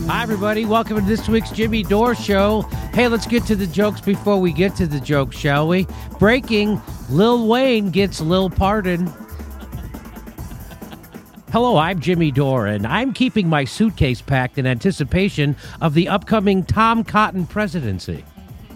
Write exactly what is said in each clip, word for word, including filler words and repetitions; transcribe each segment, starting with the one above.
Hi, everybody. Welcome to this week's Jimmy Dore Show. Hey, let's get to the jokes before we get to the jokes, shall we? Breaking, Lil Wayne gets Lil Pardon. Hello, I'm Jimmy Dore, and I'm keeping my suitcase packed in anticipation of the upcoming Tom Cotton presidency.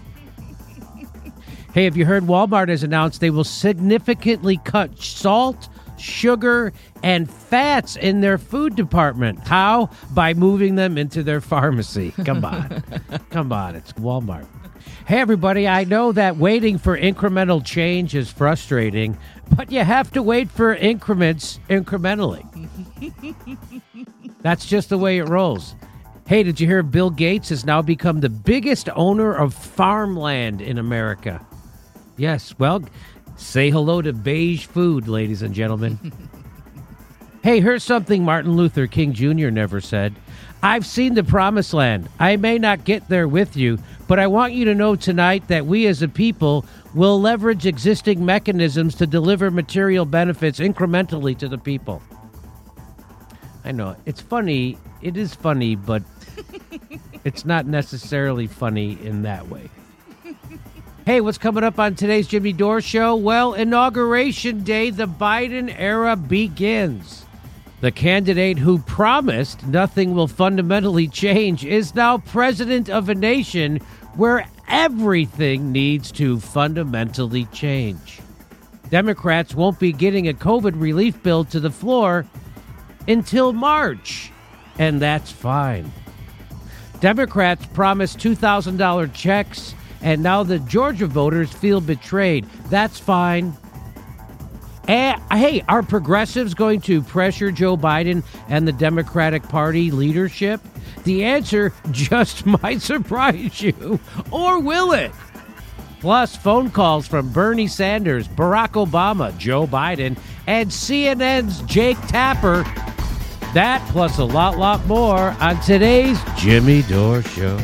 Hey, have you heard Walmart has announced they will significantly cut salt, sugar, and fats in their food department? How? By moving them into their pharmacy. Come on. Come on. It's Walmart. Hey, everybody. I know that waiting for incremental change is frustrating, but you have to wait for increments incrementally. That's just the way it rolls. Hey, did you hear Bill Gates has now become the biggest owner of farmland in America? Yes, well, say hello to beige food, ladies and gentlemen. Hey, here's something Martin Luther King Junior never said. I've seen the promised land. I may not get there with you, but I want you to know tonight that we as a people will leverage existing mechanisms to deliver material benefits incrementally to the people. I know, it's funny. It is funny, but it's not necessarily funny in that way. Hey, what's coming up on today's Jimmy Dore Show? Well, Inauguration Day, the Biden era begins. The candidate who promised nothing will fundamentally change is now president of a nation where everything needs to fundamentally change. Democrats won't be getting a COVID relief bill to the floor until March, and that's fine. Democrats promised two thousand dollars checks, and now the Georgia voters feel betrayed. That's fine. And, hey, are progressives going to pressure Joe Biden and the Democratic Party leadership? The answer just might surprise you. Or will it? Plus, phone calls from Bernie Sanders, Barack Obama, Joe Biden, and C N N's Jake Tapper. That plus a lot, lot more on today's Jimmy Dore Show.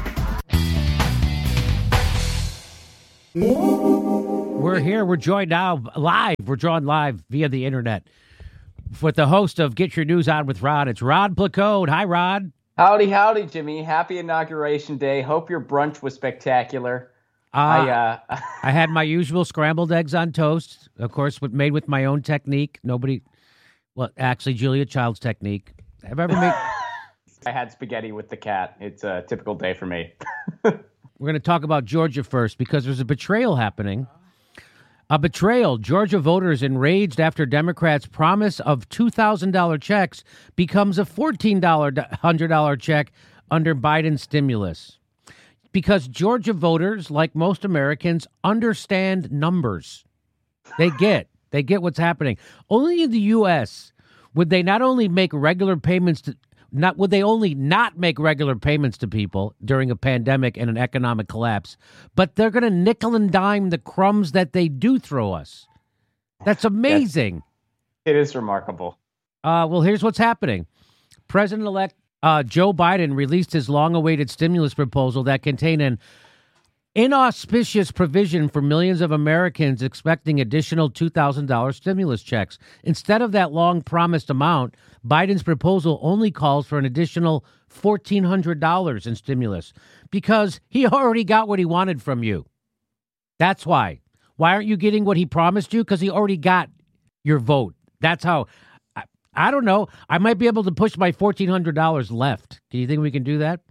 We're here. We're joined now live. We're joined live via the internet with the host of Get Your News On with Rod. It's Rod Placode. Hi, Rod. Howdy, howdy, Jimmy. Happy Inauguration Day. Hope your brunch was spectacular. Uh, I uh, I had my usual scrambled eggs on toast, of course, with, made with my own technique. Nobody, well, actually, Julia Child's technique. Have I ever made? I had spaghetti with the cat. It's a typical day for me. We're going to talk about Georgia first because there's a betrayal happening. A betrayal. Georgia voters enraged after Democrats' promise of two thousand dollars checks becomes a fourteen hundred dollars check under Biden's stimulus. Because Georgia voters, like most Americans, understand numbers. They get. They get what's happening. Only in the U S would they not only make regular payments to Not would they only not make regular payments to people during a pandemic and an economic collapse, but they're going to nickel and dime the crumbs that they do throw us. That's amazing. It is remarkable. Uh, well, here's what's happening. President-elect uh, Joe Biden released his long-awaited stimulus proposal that contained an inauspicious provision for millions of Americans expecting additional two thousand dollars stimulus checks. Instead of that long-promised amount, Biden's proposal only calls for an additional fourteen hundred dollars in stimulus because he already got what he wanted from you. That's why. Why aren't you getting what he promised you? Because he already got your vote. That's how. I, I don't know. I might be able to push my fourteen hundred dollars left. Do you think we can do that?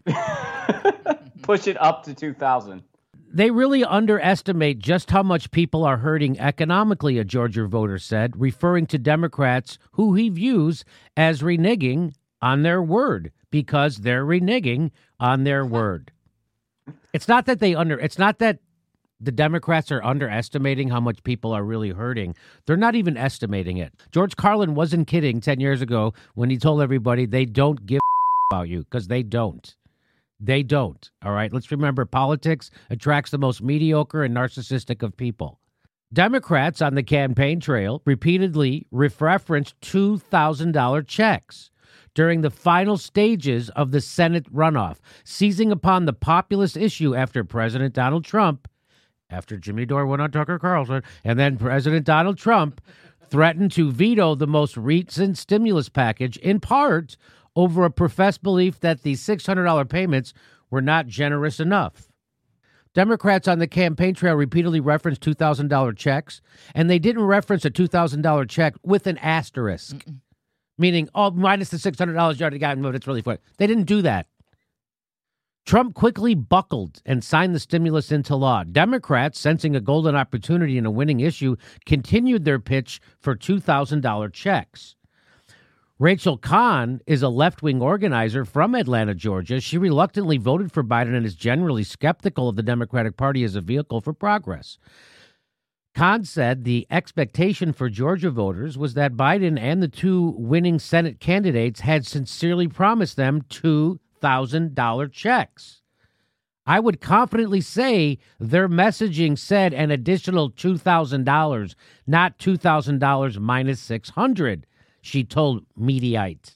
Push it up to two thousand dollars. They really underestimate just how much people are hurting economically, a Georgia voter said, referring to Democrats who he views as reneging on their word because they're reneging on their word. It's not that they under it's not that the Democrats are underestimating how much people are really hurting. They're not even estimating it. George Carlin wasn't kidding ten years ago when he told everybody they don't give a about you, because they don't. They don't. All right. Let's remember, politics attracts the most mediocre and narcissistic of people. Democrats on the campaign trail repeatedly referenced two thousand dollars checks during the final stages of the Senate runoff, seizing upon the populist issue after President Donald Trump, after Jimmy Dore went on Tucker Carlson, and then President Donald Trump threatened to veto the most recent stimulus package, in part over a professed belief that the six hundred dollars payments were not generous enough. Democrats on the campaign trail repeatedly referenced two thousand dollars checks, and they didn't reference a two thousand dollars check with an asterisk, Mm-mm. meaning, oh, minus the six hundred dollars you already got, but it's really for it. They didn't do that. Trump quickly buckled and signed the stimulus into law. Democrats, sensing a golden opportunity in a winning issue, continued their pitch for two thousand dollars checks. Rachel Kahn is a left-wing organizer from Atlanta, Georgia. She reluctantly voted for Biden and is generally skeptical of the Democratic Party as a vehicle for progress. Kahn said the expectation for Georgia voters was that Biden and the two winning Senate candidates had sincerely promised them two thousand dollars checks. I would confidently say their messaging said an additional two thousand dollars, not two thousand dollars minus six hundred dollars. She told Mediaite.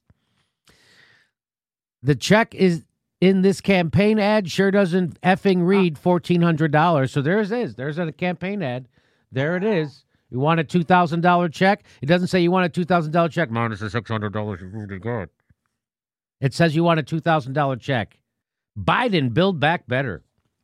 The check is in this campaign ad sure doesn't effing read fourteen hundred dollars. So there it is. There's a campaign ad. There it is. You want a two thousand dollars check? It doesn't say you want a two thousand dollars check minus the six hundred dollars. Really good. It says you want a two thousand dollars check. Biden, build back better.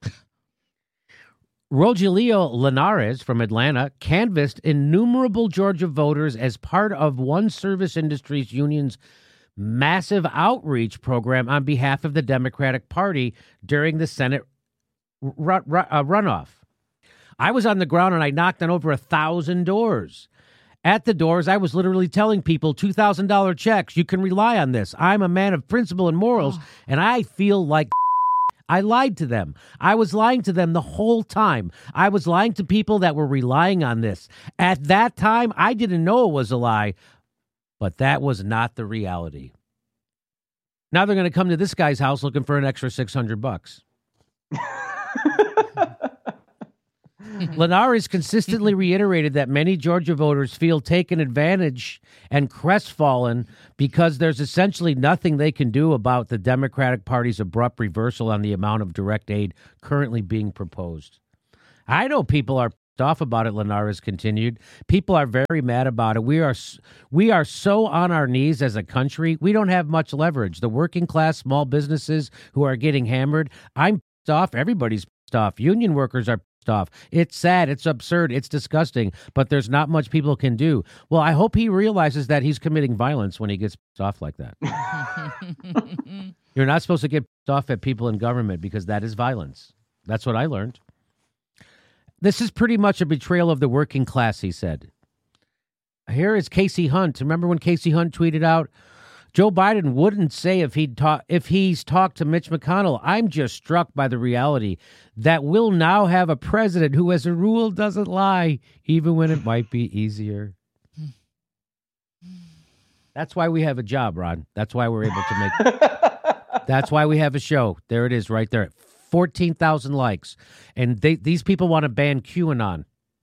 Rogelio Linares from Atlanta canvassed innumerable Georgia voters as part of one service industries union's massive outreach program on behalf of the Democratic Party during the Senate run, run, uh, runoff. I was on the ground and I knocked on over a thousand doors. At the doors, I was literally telling people two thousand dollars checks. You can rely on this. I'm a man of principle and morals, oh. and I feel like I lied to them. I was lying to them the whole time. I was lying to people that were relying on this. At that time, I didn't know it was a lie, but that was not the reality. Now they're going to come to this guy's house looking for an extra six hundred bucks. Linares consistently reiterated that many Georgia voters feel taken advantage and crestfallen because there's essentially nothing they can do about the Democratic Party's abrupt reversal on the amount of direct aid currently being proposed. I know people are pissed off about it, Linares continued. People are very mad about it. We are we are so on our knees as a country. We don't have much leverage. The working class, small businesses who are getting hammered, I'm pissed off. Everybody's pissed off. Union workers are off. It's sad. It's absurd. It's disgusting, but there's not much people can do. Well, I hope he realizes that he's committing violence when he gets pissed off like that. You're not supposed to get pissed off at people in government because that is violence. That's what I learned. This is pretty much a betrayal of the working class, he said. Here is Casey Hunt. Remember when Casey Hunt tweeted out, Joe Biden wouldn't say if he'd talk if he's talked to Mitch McConnell. I'm just struck by the reality that we'll now have a president who, as a rule, doesn't lie, even when it might be easier. That's why we have a job, Ron. That's why we're able to make. That's why we have a show. There it is, right there, fourteen thousand likes, and they, these people want to ban QAnon.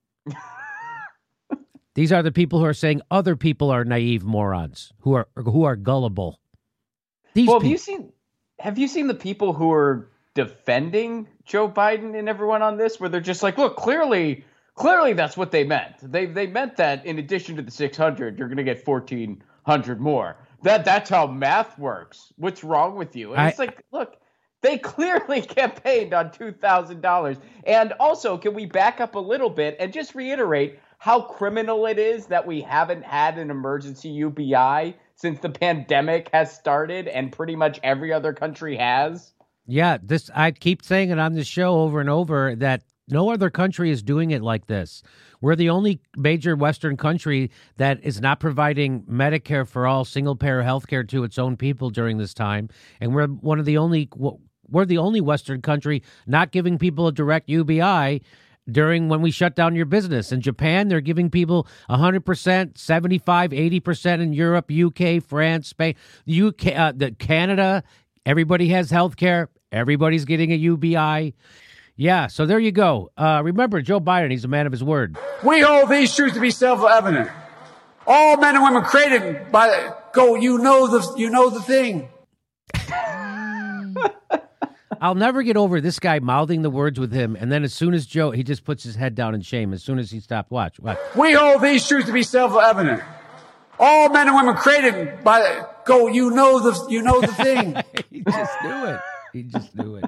These are the people who are saying other people are naive morons, who are who are gullible. These well, have pe- you seen have you seen the people who are defending Joe Biden and everyone on this, where they're just like, look, clearly, clearly that's what they meant. They they meant that in addition to the six hundred, you're going to get fourteen hundred more. That that's how math works. What's wrong with you? And I, it's like, look, they clearly campaigned on two thousand dollars. And also, can we back up a little bit and just reiterate how criminal it is that we haven't had an emergency U B I since the pandemic has started and pretty much every other country has? Yeah, this I keep saying it on this show over and over that no other country is doing it like this. We're the only major Western country that is not providing Medicare for all, single-payer health care to its own people during this time. And we're one of the only we're the only Western country not giving people a direct U B I during when we shut down your business. In Japan, they're giving people one hundred percent, seventy-five, eighty percent in Europe, U K, France, Spain, U K, uh, the Canada. Everybody has health care. Everybody's getting a U B I. Yeah, so there you go. Uh, remember, Joe Biden, he's a man of his word. We hold these truths to be self-evident. All men and women created by go, you know the you know the thing. I'll never get over this guy mouthing the words with him, and then as soon as Joe, he just puts his head down in shame as soon as he stopped. Watch, watch. We hold these truths to be self-evident. All men and women created by go, you know the, you know the thing. He just knew it. He just knew it.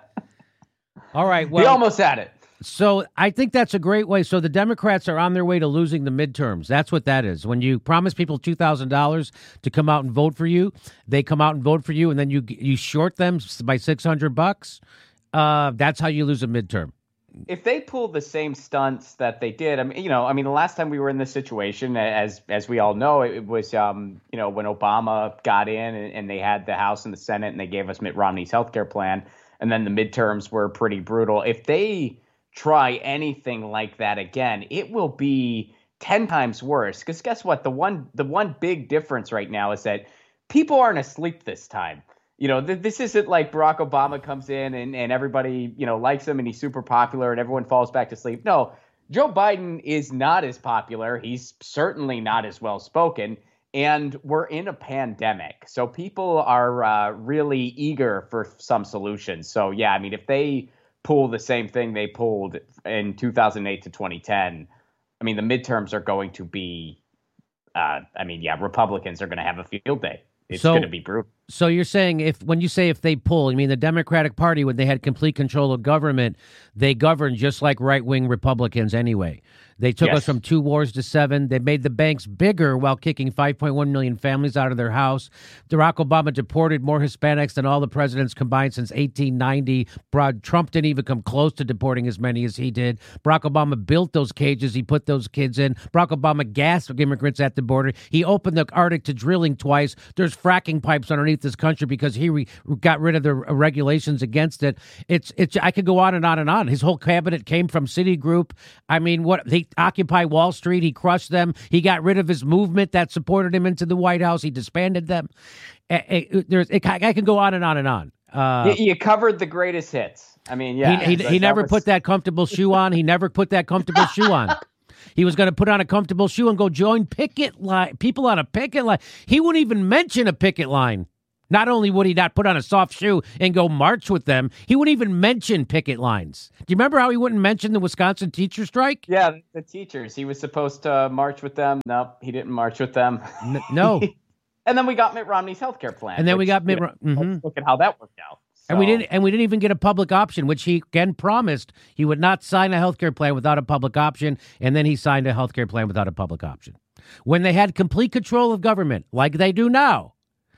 All right. Well, he almost had it. So I think that's a great way. So the Democrats are on their way to losing the midterms. That's what that is. When you promise people two thousand dollars to come out and vote for you, they come out and vote for you, and then you you short them by six hundred bucks. Uh, that's how you lose a midterm. If they pull the same stunts that they did, I mean, you know, I mean, the last time we were in this situation, as as we all know, it was, um, you know, when Obama got in and, and they had the House and the Senate and they gave us Mitt Romney's healthcare plan, and then the midterms were pretty brutal. If they try anything like that again, it will be ten times worse. Because guess what? The one the one big difference right now is that people aren't asleep this time. You know, th- this isn't like Barack Obama comes in and, and everybody, you know, likes him and he's super popular and everyone falls back to sleep. No, Joe Biden is not as popular. He's certainly not as well spoken. And we're in a pandemic. So people are uh, really eager for some solutions. So, yeah, I mean, if they pull the same thing they pulled in two thousand eight to twenty ten, I mean, the midterms are going to be, uh, I mean, yeah, Republicans are going to have a field day. It's So- going to be brutal. So you're saying if when you say if they pull, you mean the Democratic Party, when they had complete control of government, they governed just like right-wing Republicans anyway. They took Yes. us from two wars to seven. They made the banks bigger while kicking five point one million families out of their house. Barack Obama deported more Hispanics than all the presidents combined since eighteen ninety. Broad Trump didn't even come close to deporting as many as he did. Barack Obama built those cages. He put those kids in. Barack Obama gassed immigrants at the border. He opened the Arctic to drilling twice. There's fracking pipes underneath this country because he re- got rid of the regulations against it. It's it's. I could go on and on and on. His whole cabinet came from Citigroup. I mean, what they Occupy Wall Street. He crushed them. He got rid of his movement that supported him into the White House. He disbanded them. Eh, eh, There's, I can go on and on and on. Uh, you, you covered the greatest hits. I mean, yeah. he he, that- he that never was- put that comfortable shoe on. He never put that comfortable shoe on. He was going to put on a comfortable shoe and go join picket line people on a picket line. He wouldn't even mention a picket line. Not only would he not put on a soft shoe and go march with them, he wouldn't even mention picket lines. Do you remember how he wouldn't mention the Wisconsin teacher strike? Yeah, the teachers. He was supposed to march with them. No, he didn't march with them. N- no. And then we got Mitt Romney's healthcare plan. And then we which, got Mitt you know, Rom- mhm. let's look at how that worked out. And we So- didn't and we didn't even get a public option, which he again promised he would not sign a healthcare plan without a public option, and then he signed a healthcare plan without a public option. When they had complete control of government, like they do now.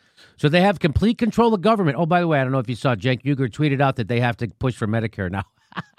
So they have complete control of government. Oh, by the way, I don't know if you saw Cenk Uygur tweeted out that they have to push for Medicare now.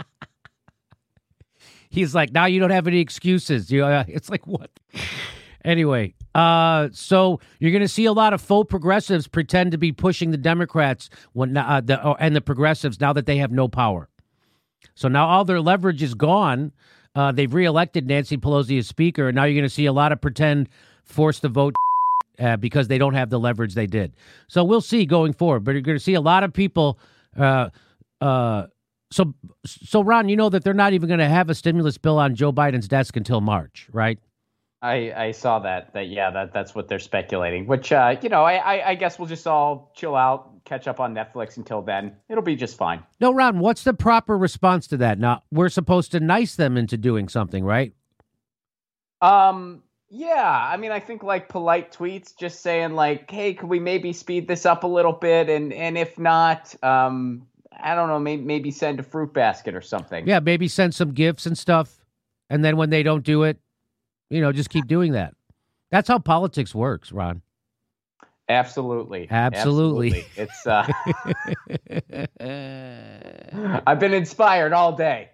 He's like, now you don't have any excuses. You, uh, it's like, what? Anyway, uh, so you're going to see a lot of faux progressives pretend to be pushing the Democrats when uh, the uh, and the progressives now that they have no power. So now all their leverage is gone. Uh, they've reelected Nancy Pelosi as Speaker, and now you're going to see a lot of pretend force the vote uh, because they don't have the leverage they did. So we'll see going forward, but you're going to see a lot of people. Uh, uh, so, so Ron, you know that they're not even going to have a stimulus bill on Joe Biden's desk until March, right? I, I saw that, that, yeah, that that's what they're speculating, which, uh, you know, I, I, I guess we'll just all chill out, catch up on Netflix until then. It'll be just fine. No, Ron, what's the proper response to that? Now, we're supposed to nice them into doing something, right? Um, yeah, I mean, I think like polite tweets just saying like, hey, could we maybe speed this up a little bit? And, and if not, um, I don't know, maybe, maybe send a fruit basket or something. Yeah, maybe send some gifts and stuff. And then when they don't do it, you know, just keep doing that. That's how politics works, Ron. Absolutely. Absolutely. Absolutely. It's, uh, I've been inspired all day.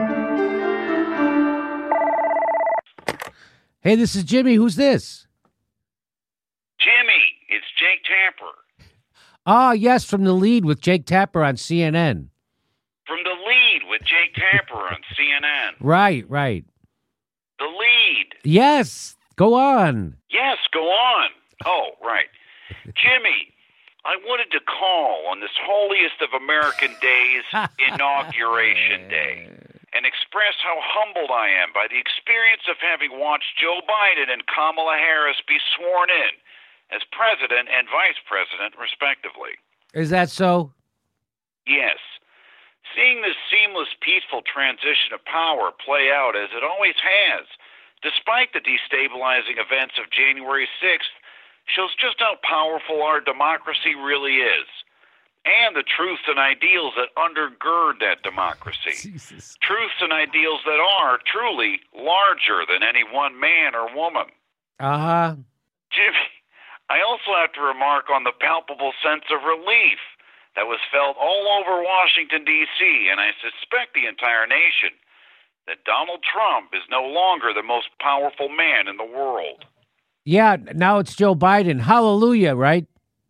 Hey, this is Jimmy. Who's this? Jimmy, it's Jake Tapper. Ah, yes, from The Lead with Jake Tapper on C N N. From The Lead with Jake Tapper on C N N. Right, right. The Lead. Yes, go on. Yes, go on. Oh, right. Jimmy, I wanted to call on this holiest of American days, Inauguration Day, and express how humbled I am by the experience of having watched Joe Biden and Kamala Harris be sworn in as president and vice president, respectively. Is that so? Yes. Seeing this seamless, peaceful transition of power play out as it always has, despite the destabilizing events of January sixth, shows just how powerful our democracy really is, and the truths and ideals that undergird that democracy. Jesus. Truths and ideals that are truly larger than any one man or woman. Uh-huh. Jimmy, I also have to remark on the palpable sense of relief that was felt all over Washington, D C, and I suspect the entire nation, that Donald Trump is no longer the most powerful man in the world. Yeah, now it's Joe Biden. Hallelujah, right?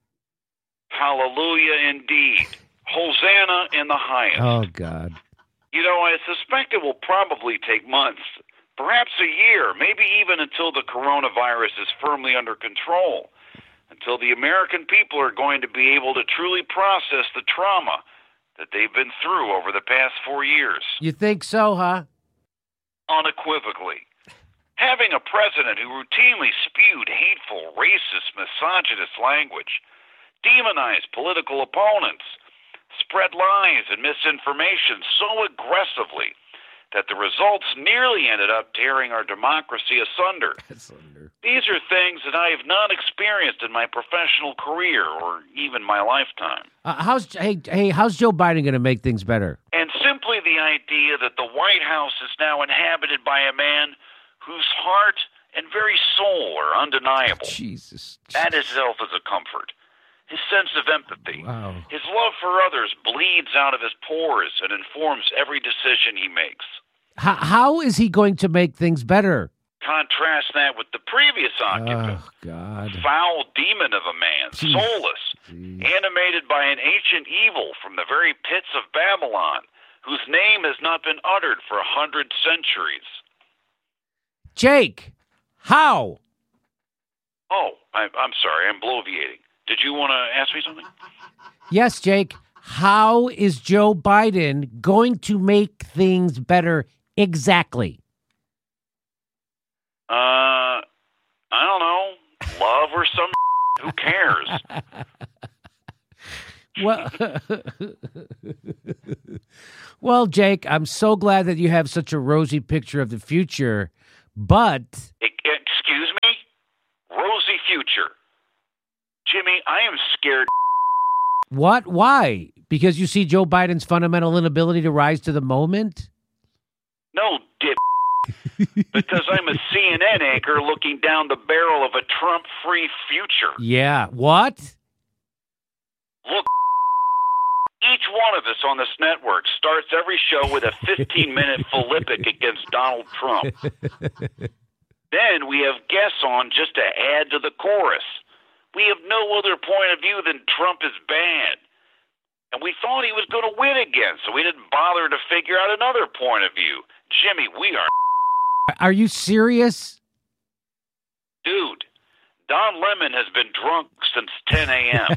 Hallelujah indeed. Hosanna in the highest. Oh, God. You know, I suspect it will probably take months, perhaps a year, maybe even until the coronavirus is firmly under control, until the American people are going to be able to truly process the trauma that they've been through over the past four years. You think so, huh? Unequivocally. Having a president who routinely spewed hateful, racist, misogynist language, demonized political opponents, spread lies and misinformation so aggressively that the results nearly ended up tearing our democracy asunder. asunder. These are things that I have not experienced in my professional career or even my lifetime. Uh, how's hey hey? How's Joe Biden going to make things better? And simply the idea that the White House is now inhabited by a man whose heart and very soul are undeniable. Jesus. That itself is a comfort. His sense of empathy, Wow. his love for others bleeds out of his pores and informs every decision he makes. How, how is he going to make things better? Contrast that with the previous occupant. Oh, God. Foul demon of a man, Jeez. soulless, Jeez. animated by an ancient evil from the very pits of Babylon, whose name has not been uttered for a hundred centuries. Jake, how? Oh, I, I'm sorry, I'm bloviating. Did you want to ask me something? Yes, Jake. How is Joe Biden going to make things better exactly? Uh, I don't know. Love or some who cares? Well, well, Jake, I'm so glad that you have such a rosy picture of the future, but... E- excuse me? Rosy future. Jimmy, I am scared. What? Why? Because you see Joe Biden's fundamental inability to rise to the moment? No, dip. Because I'm a C N N anchor looking down the barrel of a Trump-free future. Yeah. What? Look, each one of us on this network starts every show with a fifteen-minute philippic against Donald Trump. Then we have guests on just to add to the chorus. We have no other point of view than Trump is bad. And we thought he was going to win again, so we didn't bother to figure out another point of view. Jimmy, we are... Are you serious? Dude, Don Lemon has been drunk since ten a.m.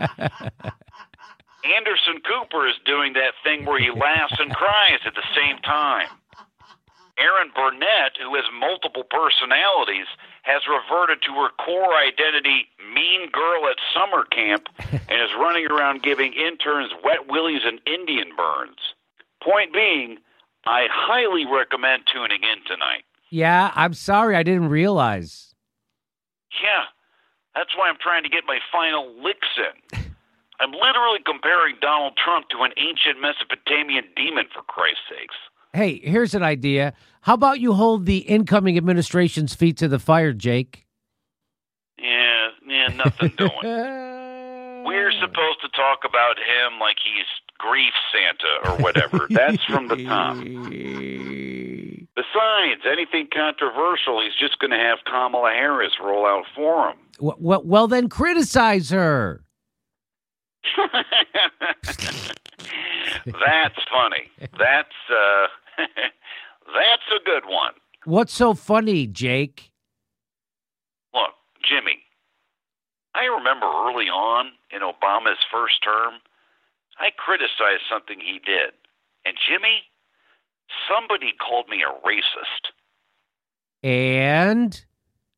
Anderson Cooper is doing that thing where he laughs and cries at the same time. Erin Burnett, who has multiple personalities, has reverted to her core identity, mean girl at summer camp, and is running around giving interns wet willies and Indian burns. Point being, I highly recommend tuning in tonight. Yeah, I'm sorry. I didn't realize. Yeah, that's why I'm trying to get my final licks in. I'm literally comparing Donald Trump to an ancient Mesopotamian demon, for Christ's sakes. Hey, here's an idea. How about you hold the incoming administration's feet to the fire, Jake? Yeah, yeah, nothing doing. We're supposed to talk about him like he's grief Santa or whatever. That's from the top. Besides, anything controversial, he's just going to have Kamala Harris roll out for him. Well, well, then criticize her. That's funny. That's uh, that's a good one. What's so funny, Jake? Look, Jimmy, I remember early on in Obama's first term, I criticized something he did. And Jimmy, somebody called me a racist. And?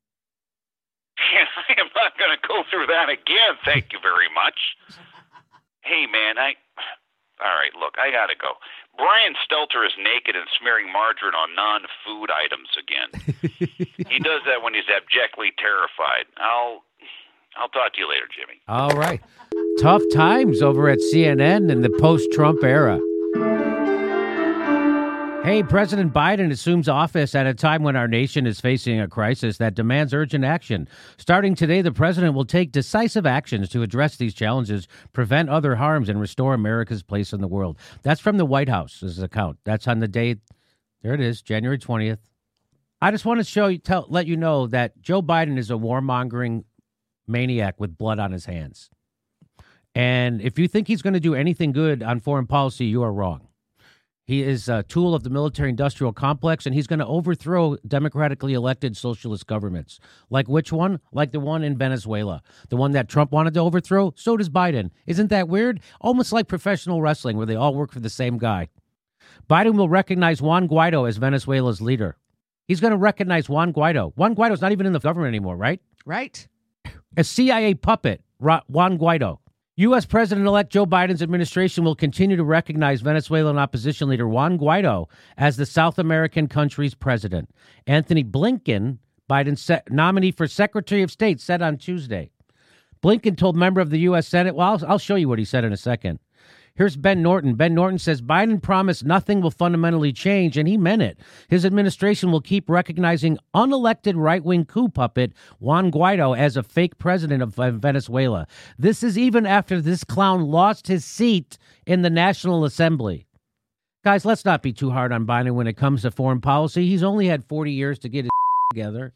I am not going to go through that again, thank you very much. Hey, man, I... All right, look, I got to go. Brian Stelter is naked and smearing margarine on non-food items again. He does that when he's abjectly terrified. I'll I'll talk to you later, Jimmy. All right. Tough times over at C N N in the post-Trump era. Hey, President Biden assumes office at a time when our nation is facing a crisis that demands urgent action. Starting today, the president will take decisive actions to address these challenges, prevent other harms, and restore America's place in the world. That's from the White House's account. That's on the day. There it is, January twentieth. I just want to show you, tell, let you know that Joe Biden is a warmongering maniac with blood on his hands. And if you think he's going to do anything good on foreign policy, you are wrong. He is a tool of the military-industrial complex, and he's going to overthrow democratically elected socialist governments. Like which one? Like the one in Venezuela. The one that Trump wanted to overthrow? So does Biden. Isn't that weird? Almost like professional wrestling, where they all work for the same guy. Biden will recognize Juan Guaido as Venezuela's leader. He's going to recognize Juan Guaido. Juan Guaido's not even in the government anymore, right? Right. A C I A puppet, Juan Guaido. U S. President-elect Joe Biden's administration will continue to recognize Venezuelan opposition leader Juan Guaido as the South American country's president. Anthony Blinken, Biden's se- nominee for Secretary of State, said on Tuesday. Blinken told member of the U S. Senate, well, I'll, I'll show you what he said in a second. Here's Ben Norton. Ben Norton says Biden promised nothing will fundamentally change, and he meant it. His administration will keep recognizing unelected right-wing coup puppet Juan Guaido as a fake president of Venezuela. This is even after this clown lost his seat in the National Assembly. Guys, let's not be too hard on Biden when it comes to foreign policy. He's only had forty years to get his together.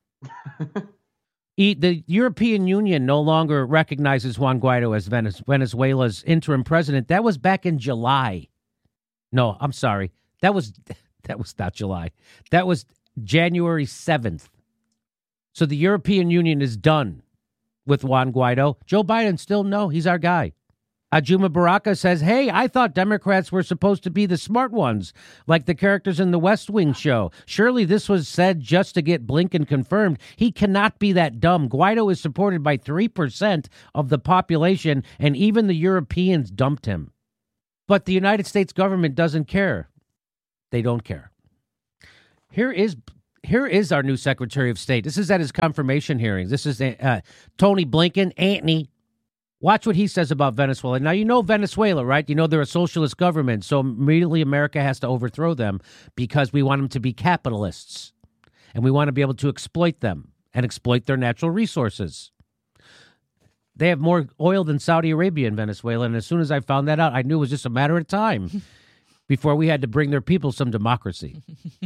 The European Union no longer recognizes Juan Guaido as Venezuela's interim president. That was back in July. No, I'm sorry. That was that was not July. That was January seventh. So the European Union is done with Juan Guaido. Joe Biden still, no, he's our guy. Ajuma Baraka says, hey, I thought Democrats were supposed to be the smart ones, like the characters in the West Wing show. Surely this was said just to get Blinken confirmed. He cannot be that dumb. Guaido is supported by three percent of the population, and even the Europeans dumped him. But the United States government doesn't care. They don't care. Here is here is our new Secretary of State. This is at his confirmation hearings. This is uh, Tony Blinken, Antony. Watch what he says about Venezuela. Now, you know Venezuela, right? You know they're a socialist government, so immediately America has to overthrow them because we want them to be capitalists, and we want to be able to exploit them and exploit their natural resources. They have more oil than Saudi Arabia in Venezuela, and as soon as I found that out, I knew it was just a matter of time before we had to bring their people some democracy.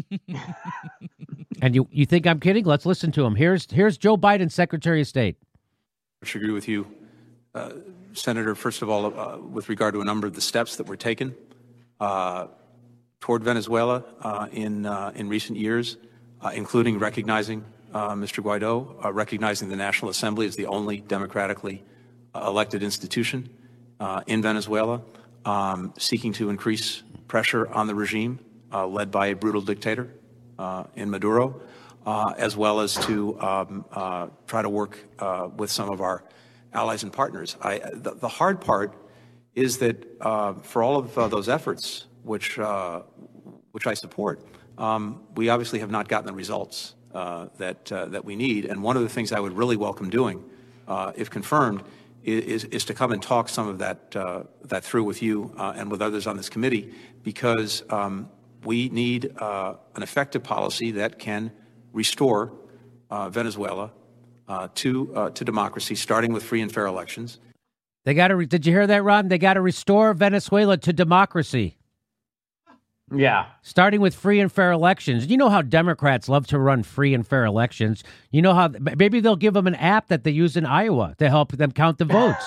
And you, you think I'm kidding? Let's listen to him. Here's, here's Joe Biden, Secretary of State. I agree with you. Uh, Senator, first of all, uh, with regard to a number of the steps that were taken uh, toward Venezuela uh, in uh, in recent years, uh, including recognizing uh, Mister Guaido, uh, recognizing the National Assembly as the only democratically uh, elected institution uh, in Venezuela, um, seeking to increase pressure on the regime uh, led by a brutal dictator uh, in Maduro, uh, as well as to um, uh, try to work uh, with some of our allies and partners. I, the, the hard part is that uh, for all of uh, those efforts, which uh, which I support, um, we obviously have not gotten the results uh, that uh, that we need. And one of the things I would really welcome doing, uh, if confirmed, is is to come and talk some of that uh, that through with you uh, and with others on this committee, because um, we need uh, an effective policy that can restore uh, Venezuela Uh, to uh, to democracy, starting with free and fair elections. They got to. Re- Did you hear that, Ron? They got to restore Venezuela to democracy. Yeah, starting with free and fair elections. You know how Democrats love to run free and fair elections. You know how maybe they'll give them an app that they use in Iowa to help them count the votes.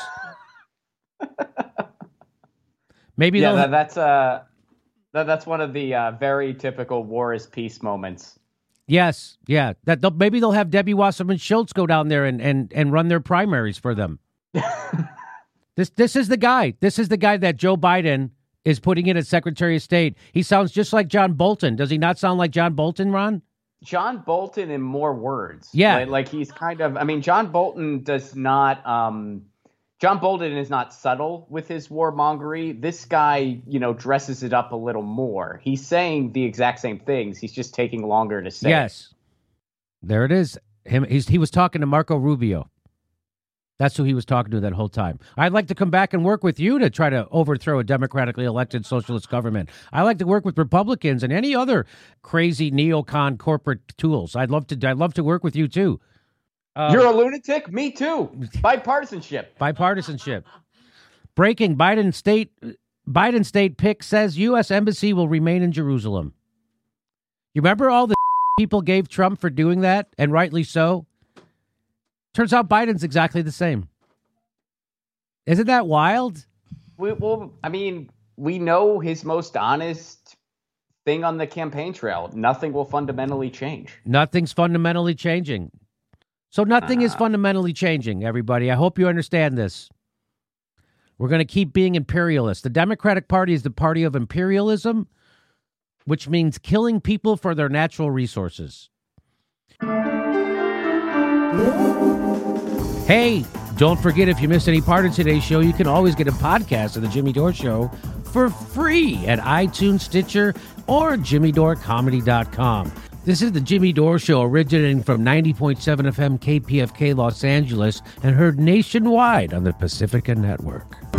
maybe yeah, they'll... that, that's uh, that, that's one of the uh, very typical war is peace moments. Yes, yeah. That they'll, maybe they'll have Debbie Wasserman Schultz go down there and, and, and run their primaries for them. this this is the guy. This is the guy that Joe Biden is putting in as Secretary of State. He sounds just like John Bolton. Does he not sound like John Bolton, Ron? John Bolton in more words. Yeah. Like, like he's kind of, I mean, John Bolton does not, um, John Bolton is not subtle with his warmongery. This guy, you know, dresses it up a little more. He's saying the exact same things. He's just taking longer to say. Yes. There it is. Him. He's, he was talking to Marco Rubio. That's who he was talking to that whole time. I'd like to come back and work with you to try to overthrow a democratically elected socialist government. I like to work with Republicans and any other crazy neocon corporate tools. I'd love to. I'd love to work with you too. Uh, You're a lunatic. Me too. Bipartisanship. Bipartisanship. Breaking: Biden state Biden state pick says U S embassy will remain in Jerusalem. You remember all the people gave Trump for doing that, and rightly so? Turns out Biden's exactly the same. Isn't that wild? We, well, I mean, we know his most honest thing on the campaign trail. Nothing will fundamentally change. Nothing's fundamentally changing. So nothing uh, is fundamentally changing, everybody. I hope you understand this. We're going to keep being imperialist. The Democratic Party is the party of imperialism, which means killing people for their natural resources. Hey, don't forget, if you missed any part of today's show, you can always get a podcast of The Jimmy Dore Show for free at iTunes, Stitcher, or jimmy dore comedy dot com. This is The Jimmy Dore Show, originating from ninety point seven F M K P F K Los Angeles and heard nationwide on the Pacifica Network.